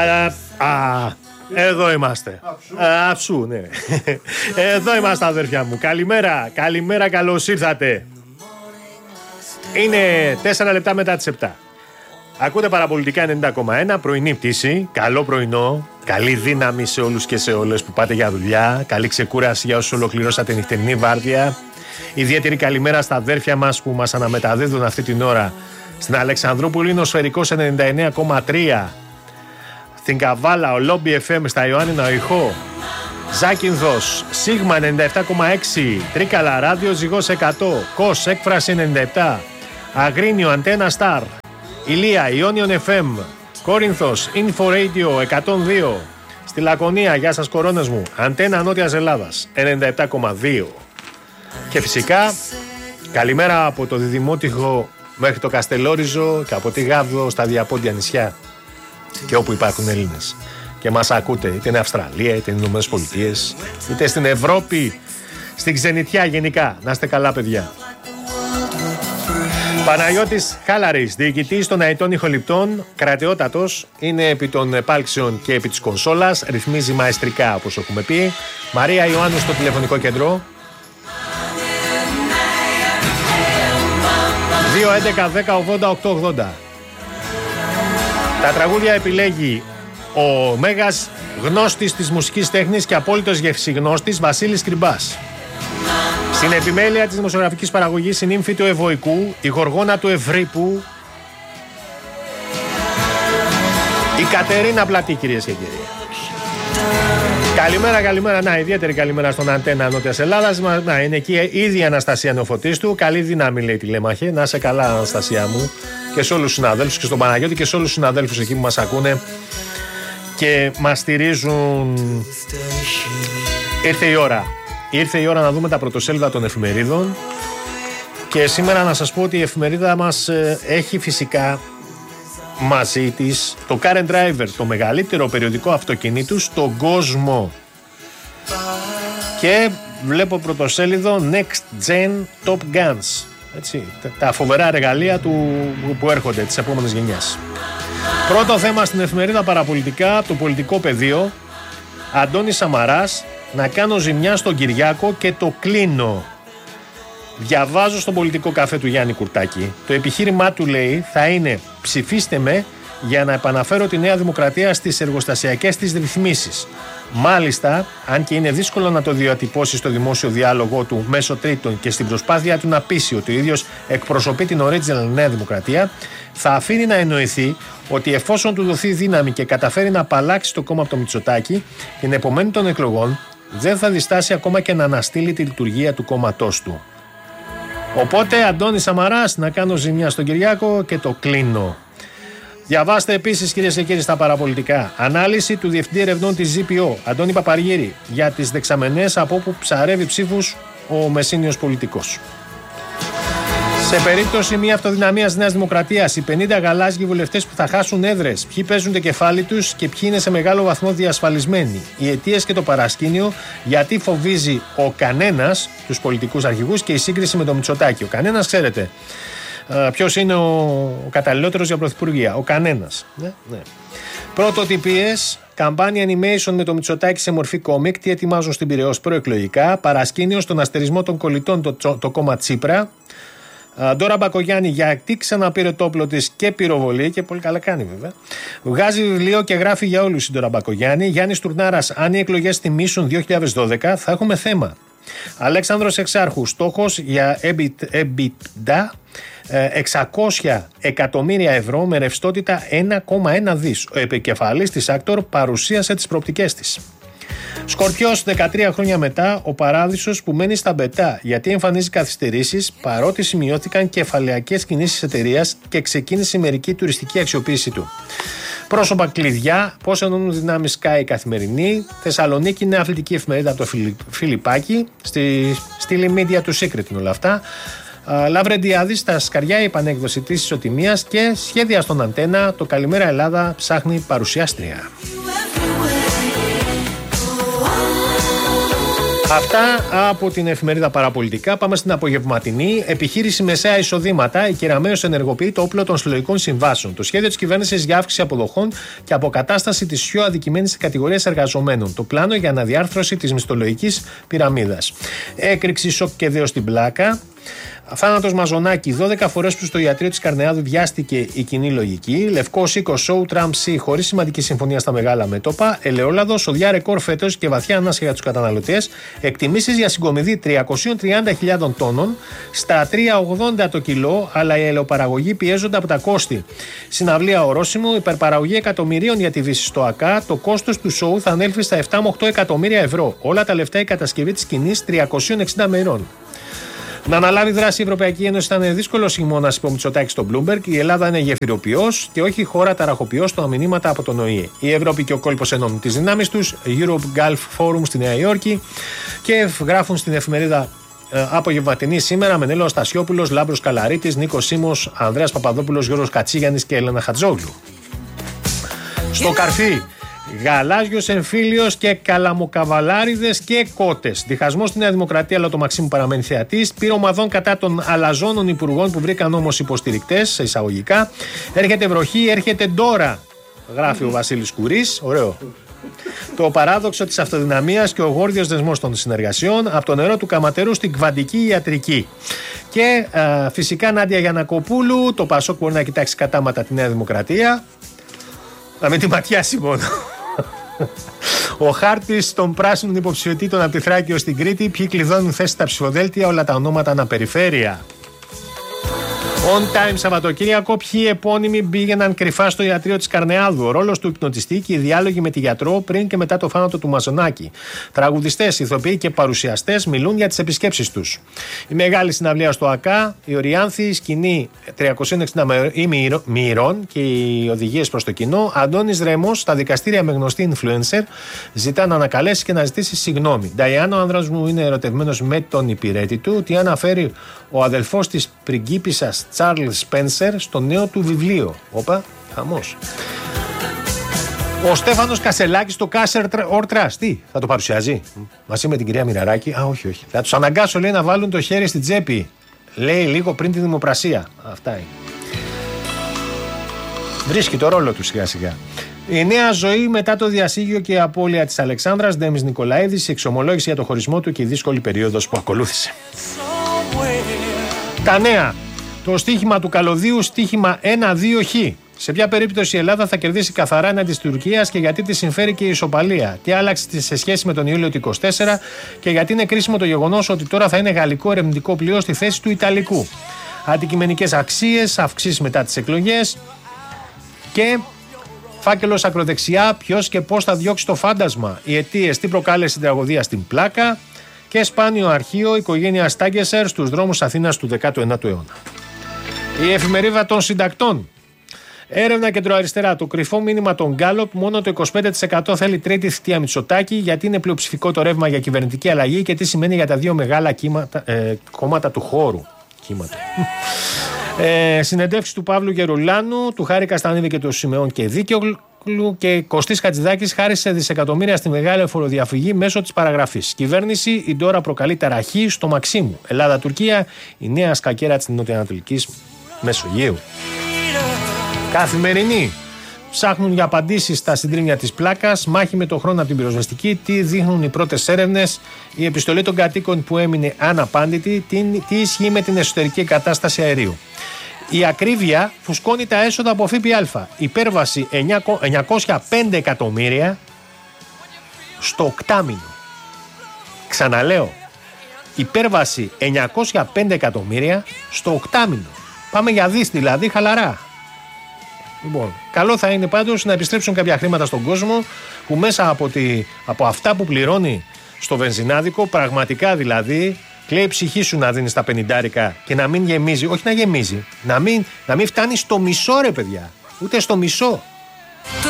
Εδώ είμαστε. Αψού, ναι. Εδώ είμαστε, αδέρφια μου. Καλημέρα, καλώς ήρθατε. Είναι 4 λεπτά μετά τις 7. Ακούτε Παραπολιτικά 90,1, πρωινή πτήση. Καλό πρωινό. Καλή δύναμη σε όλους και σε όλες που πάτε για δουλειά. Καλή ξεκούραση για όσους ολοκληρώσατε νυχτερινή βάρδια. Ιδιαίτερη καλημέρα στα αδέρφια μας που μας αναμεταδίδουν αυτή την ώρα. Στην Αλεξανδρούπολη είναι ο Σφαιρικός 99,3. Στην Καβάλα, ο Λόμπι FM, στα Ιωάννινα, ο Ηχό. Ζάκυνθος, Σίγμα 97,6. Τρίκαλα, Ράδιο Ζυγός 100. Κος, Έκφραση 97. Αγρίνιο, Αντένα Σταρ. Ηλία, Ιόνιον FM. Κόρινθος, Info Radio 102. Στη Λακωνία, γεια σας κορώνες μου. Αντένα Νότιας Ελλάδας 97,2. Και φυσικά, καλημέρα από το Διδημότυχο μέχρι το Καστελόριζο και από τη Γάβδο στα διαπόντια νησιά και όπου υπάρχουν Έλληνες και μας ακούτε, είτε είναι Αυστραλία, είτε είναι Ηνωμένες Πολιτείες, είτε στην Ευρώπη, στην ξενιτιά γενικά. Να είστε καλά, παιδιά. Παναγιώτης Χάλαρης, διοικητής των αετών ηχοληπτών, κρατεότατος, είναι επί των επάλξεων και επί της κονσόλας, ρυθμίζει μαεστρικά όπως έχουμε πει. Μαρία Ιωάννου στο τηλεφωνικό κέντρο. 2-11-10-80-8-80. Τα τραγούδια επιλέγει ο μέγας γνώστης της μουσικής τέχνης και απόλυτος γευσιγνώστης Βασίλης Κρυμπάς. Στην επιμέλεια της δημοσιογραφικής παραγωγής η νύμφη του Ευωικού, η γοργόνα του Ευρύπου, η Κατερίνα Πλατή, κυρίες και κύριοι. Καλημέρα, να, ιδιαίτερη καλημέρα στον Αντένα Νότιας Ελλάδας. Να, είναι εκεί ήδη η Αναστασία Νεοφωτίστου. Καλή δύναμη, λέει τηλέμαχε. Να σε καλά, Αναστασία μου. Και σε όλους τους συναδέλφους και στον Παναγιώτη και σε όλους τους συναδέλφους εκεί που μας ακούνε και μας στηρίζουν. Ήρθε η ώρα να δούμε τα πρωτοσέλιδα των εφημερίδων. Και σήμερα να σας πω ότι η εφημερίδα μας έχει φυσικά μαζί της το Car and Driver, το μεγαλύτερο περιοδικό αυτοκινήτου στον κόσμο. Και βλέπω πρωτοσέλιδο Next Gen Top Guns. Έτσι, τα φοβερά εργαλεία που έρχονται της επόμενης γενιάς. Πρώτο θέμα στην εφημερίδα Παραπολιτικά, το πολιτικό πεδίο. Αντώνης Σαμαράς, να κάνω ζημιά στον Κυριάκο και το κλείνω. Διαβάζω στον πολιτικό καφέ του Γιάννη Κουρτάκη. Το επιχείρημά του, λέει, θα είναι ψηφίστε με για να επαναφέρω τη Νέα Δημοκρατία στις εργοστασιακές της ρυθμίσεις. Μάλιστα, αν και είναι δύσκολο να το διατυπώσει στο δημόσιο διάλογο του μέσω τρίτων και στην προσπάθεια του να πείσει ότι ο ίδιος εκπροσωπεί την original Νέα Δημοκρατία, θα αφήνει να εννοηθεί ότι εφόσον του δοθεί δύναμη και καταφέρει να απαλλάξει το κόμμα από το Μητσοτάκη, την επομένη των εκλογών δεν θα διστάσει ακόμα και να αναστείλει τη λειτουργία του κόμματός του. Οπότε, Αντώνης Σαμαράς, να κάνω ζημιά στον Κυριάκο και το κλείνω. Διαβάστε επίσης, κυρίες και κύριοι, στα παραπολιτικά. Ανάλυση του Διευθυντή Ερευνών της ZPO, Αντώνη Παπαργύρη, για τις δεξαμενές από όπου ψαρεύει ψήφους ο μεσήνιος πολιτικός. Σε περίπτωση μη αυτοδυναμίας Νέας Δημοκρατίας, οι 50 γαλάζιοι βουλευτές που θα χάσουν έδρες, ποιοι παίζουν το κεφάλι τους και ποιοι είναι σε μεγάλο βαθμό διασφαλισμένοι. Οι αιτίες και το παρασκήνιο, γιατί φοβίζει ο κανένας τους πολιτικούς αρχηγούς και η σύγκριση με τον Μητσοτάκη. Ο κανένας, ξέρετε. Ποιος είναι ο καταλληλότερος για πρωθυπουργία? Ο κανένας. Ναι. Πρωτοτυπίες, καμπάνια animation με το Μητσοτάκη σε μορφή κόμικ, τι ετοιμάζουν στην Πειραιώς προεκλογικά, παρασκήνιο στον αστερισμό των κολλητών το κόμμα Τσίπρα. Ντόρα Μπακογιάννη, γιατί ξαναπήρε το όπλο της και πυροβολεί, και πολύ καλά κάνει βέβαια. Βγάζει βιβλίο και γράφει για όλους η Ντόρα Μπακογιάννη. Γιάννης Τουρνάρας, αν οι εκλογές θυμίσουν 2012 θα έχουμε θέμα. Αλέξανδρος Εξάρχου, στόχος για EBITDA 600 εκατομμύρια ευρώ με ρευστότητα 1,1 δις. Ο επικεφαλής της Άκτορ παρουσίασε τις προοπτικές της. Σκορπιός, 13 χρόνια μετά, ο παράδεισος που μένει στα μπετά γιατί εμφανίζει καθυστερήσεις, παρότι σημειώθηκαν κεφαλαιακές κινήσεις εταιρείας και ξεκίνησε η μερική τουριστική αξιοποίηση του. Πρόσωπα κλειδιά, πώς ενώνουν δυνάμεις Sky Καθημερινή. Θεσσαλονίκη, νέα αθλητική εφημερίδα από το Φιλιππάκι. Στη Λιμίδια του Secret είναι όλα αυτά. Λαυρεντιάδης, στα σκαριά η επανέκδοση της ισοτιμίας και σχέδια στον Αντένα. Το Καλημέρα Ελλάδα ψάχνει παρουσιάστρια. Αυτά από την εφημερίδα Παραπολιτικά. Πάμε στην απογευματινή. Επιχείρηση μεσαία εισοδήματα. Η Κεραμέως ενεργοποιεί το όπλο των συλλογικών συμβάσεων. Το σχέδιο της κυβέρνησης για αύξηση αποδοχών και αποκατάσταση της πιο αδικημένης κατηγορίας εργαζομένων. Το πλάνο για αναδιάρθρωση της μισθολογικής πυραμίδας. Έκρηξη σοκ και δέος στην πλάκα. Θάνατος Μαζονάκη, 12 φορές που στο ιατρείο της Καρνεάδου βιάστηκε η κοινή λογική. Λευκό οίκο σοου Τραμπ-Σι χωρίς σημαντική συμφωνία στα μεγάλα μέτωπα. Ελαιόλαδο, σοδιά ρεκόρ φέτος και βαθιά ανάσχεια για τους καταναλωτές. Εκτιμήσεις για συγκομιδή 330.000 τόνων, στα 3,80 το κιλό, αλλά οι ελαιοπαραγωγοί πιέζονται από τα κόστη. Συναυλία ορόσημο, υπερπαραγωγή εκατομμυρίων για τη Δύση στο ΑΚΑ. Το κόστος του σοου θα ανέλθει στα 7 με 8 εκατομμύρια ευρώ. Όλα τα λεφτά η κατασκευή της σκηνής 360 μερών. Να αναλάβει δράση η Ευρωπαϊκή Ένωση ήταν δύσκολο χειμώνα, είπε ο Μητσοτάκης στο Bloomberg. Η Ελλάδα είναι γεφυροποιός και όχι χώρα ταραχοποιός στα μηνύματα από τον ΟΗΕ. Η Ευρώπη και ο κόλπος ενώνουν τις δυνάμεις τους. Europe Gulf Forum στη Νέα Υόρκη. Και γράφουν στην εφημερίδα Απογευματινή σήμερα Μενέλαος Στασιόπουλος, Λάμπρος Καλαρίτης, Νίκος Σίμος, Ανδρέας Παπαδόπουλος, Γιώργος Κατσίγιαννης και Έλενα Χατζόγλου. Στο καρφί. Γαλάζιος εμφύλιος και καλαμοκαβαλάριδες και κότες. Διχασμός στη Νέα Δημοκρατία, αλλά το Μαξίμου παραμένει θεατής. Πυρομαδών κατά των αλαζόνων υπουργών που βρήκαν όμως υποστηρικτές, σε εισαγωγικά. Έρχεται βροχή, έρχεται ντόρα, γράφει ο Βασίλης Κουρής. Ωραίο. Το παράδοξο της αυτοδυναμίας και ο γόρδιος δεσμός των συνεργασιών, από το νερό του Καματερού στην κβαντική ιατρική. Και φυσικά Νάντια Γιαννακοπούλου, το Πασόκ μπορεί να κοιτάξει κατάματα τη Νέα Δημοκρατία. Να μην τη ματιάσει μόνο. Ο χάρτης των πράσινων υποψηφιωτήτων από τη Θράκη ως την Κρήτη. Ποιοι κλειδώνουν θέσεις στα ψηφοδέλτια, όλα τα ονόματα αναπεριφέρεια. On time Σαββατοκύριακο, ποιοι επώνυμοι πήγαιναν κρυφά στο ιατρείο της Καρνεάδου. Ο ρόλος του υπνοτιστή και οι διάλογοι με τη γιατρό πριν και μετά το θάνατο του Μαζονάκη. Τραγουδιστές, ηθοποιοί και παρουσιαστές μιλούν για τις επισκέψεις τους. Η μεγάλη συναυλία στο ΑΚΑ, η Οριάνθη, η σκηνή 360 μοιρών και οι οδηγίες προς το κοινό. Αντώνης Ρέμος, στα δικαστήρια με γνωστή influencer, ζητά να ανακαλέσει και να ζητήσει συγγνώμη. Νταϊάννα, ο άνδρας μου είναι ερωτευμένος με τον υπηρέτη του. Τι αναφέρει ο αδελφός της πριγκίπισσας Charles Spencer στο νέο του βιβλίο. Όπα, χαμός. Ο Στέφανος Κασελάκης στο Κάσερ Ορτράς. Τι, θα το παρουσιάζει μαζί με την κυρία Μοιραράκη? Α, όχι, όχι. Θα τους αναγκάσω, λέει, να βάλουν το χέρι στην τσέπη. Λέει λίγο πριν τη δημοπρασία. Αυτά είναι. Βρίσκει το ρόλο του σιγά σιγά. Η νέα ζωή μετά το διασύγιο και η απώλεια της Αλεξάνδρας. Ντέμις Νικολαίδης, η εξομολόγηση για το χωρισμό του και η δύσκολη περίοδος που ακολούθησε. Τα νέα. Το στοίχημα του καλωδίου, στοίχημα 1-2 χ. Σε ποια περίπτωση η Ελλάδα θα κερδίσει καθαρά έναντι της Τουρκίας και γιατί τη συμφέρει και η ισοπαλία? Τι άλλαξε σε σχέση με τον Ιούλιο του 24 και γιατί είναι κρίσιμο το γεγονός ότι τώρα θα είναι γαλλικό ερευνητικό πλοίο στη θέση του Ιταλικού? Αντικειμενικές αξίες, αυξήσεις μετά τις εκλογές και φάκελος ακροδεξιά. Ποιος και πώς θα διώξει το φάντασμα? Οι αιτίες, τι προκάλεσε την τραγωδία στην Πλάκα? Και σπάνιο αρχείο, οικογένεια Στάγκεσερ στους δρόμους Αθήνας του 19ου αιώνα. Η εφημερίδα των συντακτών. Έρευνα κεντροαριστερά. Το κρυφό μήνυμα των Γκάλοπ. Μόνο το 25% θέλει τρίτη θητεία Μητσοτάκη. Γιατί είναι πλειοψηφικό το ρεύμα για κυβερνητική αλλαγή και τι σημαίνει για τα δύο μεγάλα κόμματα του χώρου. Συνεντεύξεις του Παύλου Γερουλάνου, του Χάρη Καστανίδη και του Σιμεών και Δίκαιογλου. Και Κωστής Χατζηδάκης χάρισε δισεκατομμύρια στη μεγάλη φοροδιαφυγή μέσω της παραγραφής. Κυβέρνηση, η Ντόρα προκαλεί ταραχή στο Μαξίμου. Ελλάδα-Τουρκία, η νέα σκακέρα της νοτιοανατολικής Μεσογείου. Καθημερινή. Ψάχνουν για απαντήσεις στα συντρίμμια της Πλάκας. Μάχη με το χρόνο από την πυροσβεστική. Τι δείχνουν οι πρώτες έρευνες? Η επιστολή των κατοίκων που έμεινε αναπάντητη. Τι ισχύει με την εσωτερική κατάσταση αερίου? Η ακρίβεια φουσκώνει τα έσοδα από ΦΠΑ. Υπέρβαση 905 εκατομμύρια στο οκτάμινο. Ξαναλέω, υπέρβαση 905 εκατομμύρια στο οκτάμινο. Πάμε για δις δηλαδή, χαλαρά. Λοιπόν, καλό θα είναι πάντως να επιστρέψουν κάποια χρήματα στον κόσμο που μέσα από αυτά που πληρώνει στο βενζινάδικο, πραγματικά δηλαδή, κλαίει η ψυχή σου να δίνεις τα 50 και να μην γεμίζει, όχι να γεμίζει, να μην φτάνει στο μισό, ρε παιδιά, ούτε στο μισό.